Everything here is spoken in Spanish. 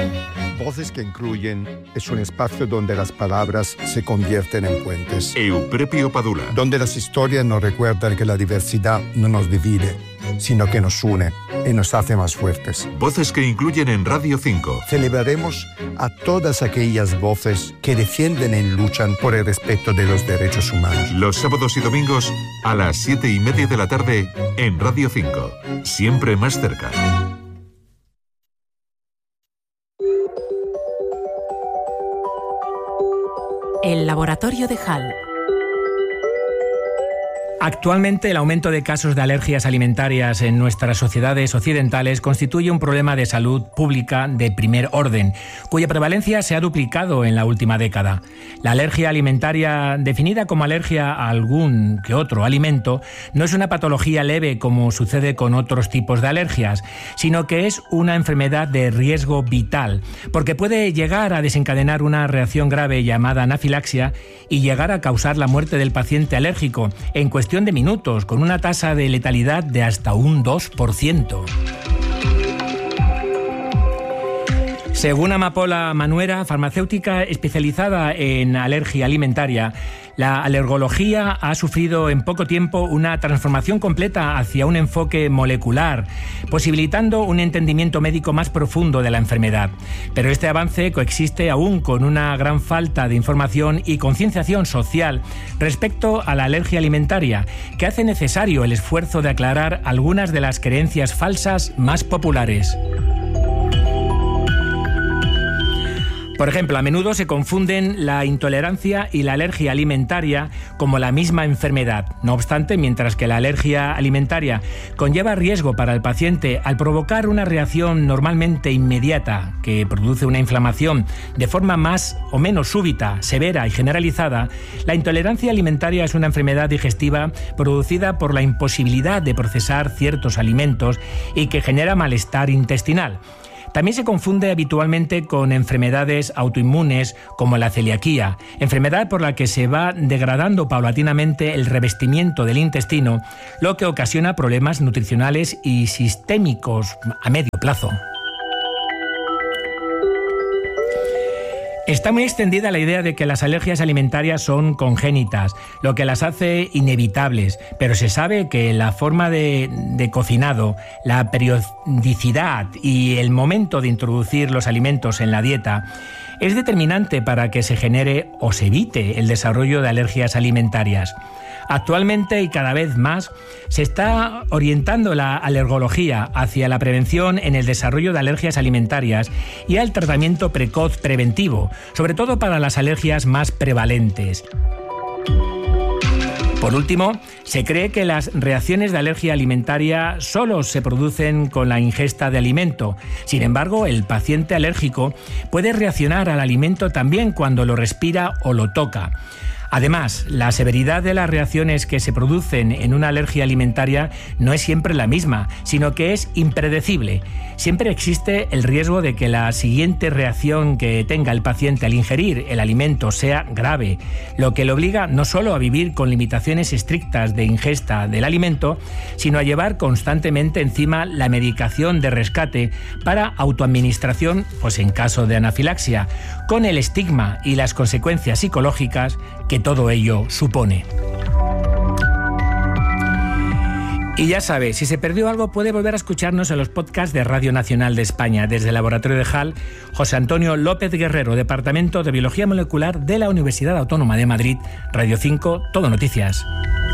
Voces que incluyen es un espacio donde las palabras se convierten en puentes. Euprepio Padula. Donde las historias nos recuerdan que la diversidad no nos divide, sino que nos une y nos hace más fuertes. Voces que incluyen en Radio 5. Celebraremos a todas aquellas voces que defienden y luchan por el respeto de los derechos humanos. Los sábados y domingos a las 7:30 de la tarde en Radio 5. Siempre más cerca. El laboratorio de Hall. Actualmente, el aumento de casos de alergias alimentarias en nuestras sociedades occidentales constituye un problema de salud pública de primer orden, cuya prevalencia se ha duplicado en la última década. La alergia alimentaria, definida como alergia a algún que otro alimento, no es una patología leve como sucede con otros tipos de alergias, sino que es una enfermedad de riesgo vital, porque puede llegar a desencadenar una reacción grave llamada anafilaxia y llegar a causar la muerte del paciente alérgico en cuestión de minutos, con una tasa de letalidad de hasta un 2%. Según Amapola Manuera, farmacéutica especializada en alergia alimentaria, la alergología ha sufrido en poco tiempo una transformación completa hacia un enfoque molecular, posibilitando un entendimiento médico más profundo de la enfermedad. Pero este avance coexiste aún con una gran falta de información y concienciación social respecto a la alergia alimentaria, que hace necesario el esfuerzo de aclarar algunas de las creencias falsas más populares. Por ejemplo, a menudo se confunden la intolerancia y la alergia alimentaria como la misma enfermedad. No obstante, mientras que la alergia alimentaria conlleva riesgo para el paciente al provocar una reacción normalmente inmediata que produce una inflamación de forma más o menos súbita, severa y generalizada, la intolerancia alimentaria es una enfermedad digestiva producida por la imposibilidad de procesar ciertos alimentos y que genera malestar intestinal. También se confunde habitualmente con enfermedades autoinmunes como la celiaquía, enfermedad por la que se va degradando paulatinamente el revestimiento del intestino, lo que ocasiona problemas nutricionales y sistémicos a medio plazo. Está muy extendida la idea de que las alergias alimentarias son congénitas, lo que las hace inevitables, pero se sabe que la forma de cocinado, la periodicidad y el momento de introducir los alimentos en la dieta es determinante para que se genere o se evite el desarrollo de alergias alimentarias. Actualmente y cada vez más se está orientando la alergología hacia la prevención en el desarrollo de alergias alimentarias y al tratamiento precoz preventivo, sobre todo para las alergias más prevalentes. Por último, se cree que las reacciones de alergia alimentaria solo se producen con la ingesta de alimento. Sin embargo, el paciente alérgico puede reaccionar al alimento también cuando lo respira o lo toca. Además, la severidad de las reacciones que se producen en una alergia alimentaria no es siempre la misma, sino que es impredecible. Siempre existe el riesgo de que la siguiente reacción que tenga el paciente al ingerir el alimento sea grave, lo que le obliga no solo a vivir con limitaciones estrictas de ingesta del alimento, sino a llevar constantemente encima la medicación de rescate para autoadministración, pues en caso de anafilaxia, con el estigma y las consecuencias psicológicas que todo ello supone. Y ya sabe, si se perdió algo puede volver a escucharnos en los podcasts de Radio Nacional de España. Desde el Laboratorio de Hall, José Antonio López Guerrero, Departamento de Biología Molecular de la Universidad Autónoma de Madrid, Radio 5, Todo Noticias.